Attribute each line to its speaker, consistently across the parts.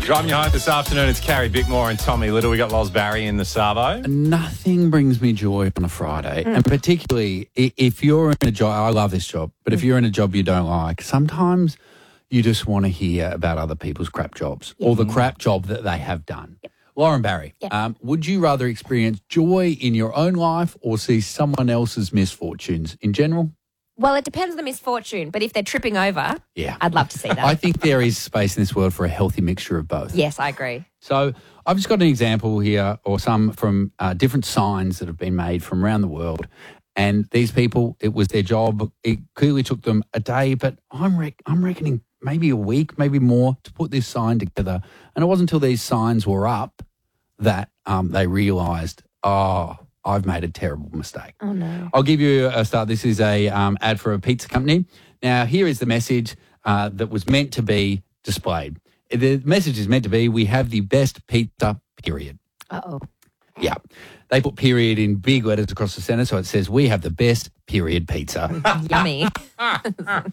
Speaker 1: Driving you home this afternoon, it's Carrie Bickmore and Tommy Little. We got Loz Barry in the Savo.
Speaker 2: Nothing brings me joy on a Friday, and particularly if you're in a job, I love this job, but if you're in a job you don't like, sometimes you just want to hear about other people's crap jobs or the crap job that they have done. Yep. Lauren Barry, would you rather experience joy in your own life or see someone else's misfortunes in general?
Speaker 3: Well, it depends on the misfortune, but if they're tripping over, I'd love to see that.
Speaker 2: I think there is space in this world for a healthy mixture of both.
Speaker 3: Yes, I agree.
Speaker 2: So I've just got an example here, or some from different signs that have been made from around the world. And these people, it was their job. It clearly took them a day, but I'm reckoning maybe a week, maybe more, to put this sign together. And it wasn't until these signs were up that they realised, I've made a terrible mistake.
Speaker 3: Oh, no.
Speaker 2: I'll give you a start. This is a ad for a pizza company. Now, here is the message that was meant to be displayed. The message is meant to be, we have the best pizza, period.
Speaker 3: Uh-oh.
Speaker 2: Yeah. They put period in big letters across the centre, so it says, we have the best, period, pizza.
Speaker 3: Yummy.
Speaker 4: I'll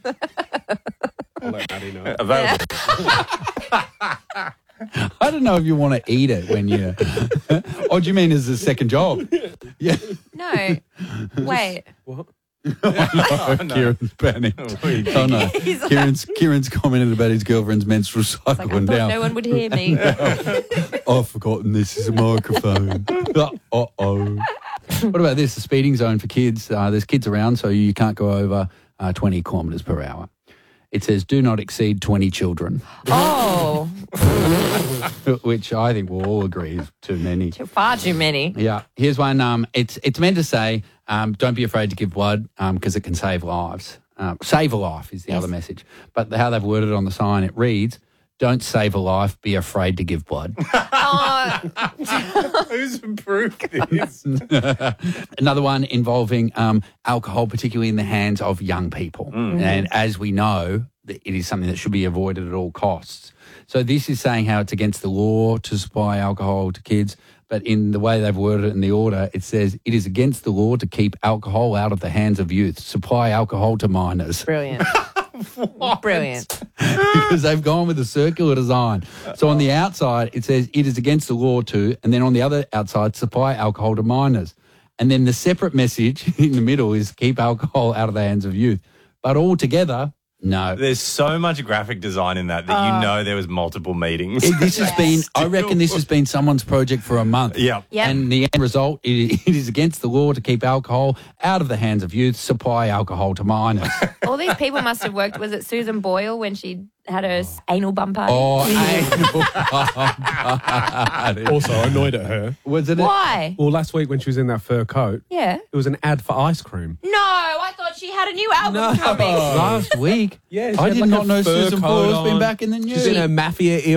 Speaker 4: let Maddie know.
Speaker 1: Available.
Speaker 2: I don't know if you want to eat it when you... Or do you mean as a second job? Yeah.
Speaker 3: No. Wait.
Speaker 4: What?
Speaker 2: No. Kieran's panicked. Oh, no. Kieran's commented about his girlfriend's menstrual cycle
Speaker 3: Like, I
Speaker 2: and
Speaker 3: thought
Speaker 2: down.
Speaker 3: no one would hear me.
Speaker 2: I've forgotten this is a microphone. Uh-oh. What about this? The speeding zone for kids. There's kids around, so you can't go over 20 kilometres per hour. It says, do not exceed 20 children.
Speaker 3: Oh,
Speaker 2: Which I think we'll all agree is too many.
Speaker 3: far too many.
Speaker 2: Yeah. Here's one. It's meant to say, don't be afraid to give blood because it can save lives. Save a life is the other message. But how they've worded it on the sign, it reads, don't save a life, be afraid to give blood.
Speaker 1: Who's approved this?
Speaker 2: Another one involving alcohol, particularly in the hands of young people. And as we know, it is something that should be avoided at all costs. So this is saying how it's against the law to supply alcohol to kids, but in the way they've worded it in the order, it says it is against the law to keep alcohol out of the hands of youth. Supply alcohol to minors.
Speaker 3: Brilliant. Brilliant.
Speaker 2: Because they've gone with a circular design. So on the outside, it says it is against the law to, and then on the other outside, supply alcohol to minors. And then the separate message in the middle is keep alcohol out of the hands of youth. But all together, no.
Speaker 1: There's so much graphic design in that you know there was multiple meetings.
Speaker 2: This has been, I reckon this has been someone's project for a month.
Speaker 1: Yep.
Speaker 2: And the end result, it is against the law to keep alcohol out of the hands of youth, supply alcohol to minors.
Speaker 3: All these people must have worked. Was it Susan Boyle when she had her anal bum party?
Speaker 4: Also annoyed at her.
Speaker 2: Was it?
Speaker 3: Why?
Speaker 4: Well, last week when she was in that fur coat,
Speaker 3: Yeah.
Speaker 4: it was an ad for ice cream.
Speaker 3: No, I thought she had a new album coming.
Speaker 2: Last week?
Speaker 4: Yeah, she
Speaker 2: I
Speaker 4: had
Speaker 2: did
Speaker 4: like
Speaker 2: not
Speaker 4: a
Speaker 2: know
Speaker 4: fur
Speaker 2: Susan
Speaker 4: coat
Speaker 2: Boyle's been
Speaker 4: on.
Speaker 2: back in the news.
Speaker 4: She's in her mafia